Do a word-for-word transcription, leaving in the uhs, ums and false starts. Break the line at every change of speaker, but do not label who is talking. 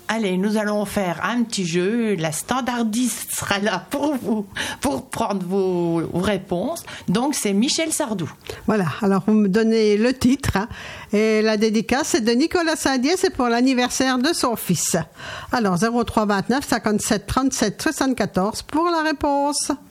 Allez, nous allons faire un petit jeu. La standardiste sera là pour vous, pour prendre vos, vos réponses. Donc, c'est Michel Sardou.
Voilà, alors vous me donnez le titre. Hein, et la dédicace, c'est de Nicolas Saint-Dié, c'est pour l'anniversaire de son fils. Alors, zéro trois vingt-neuf cinquante-sept trente-sept soixante-quatorze pour la réponse.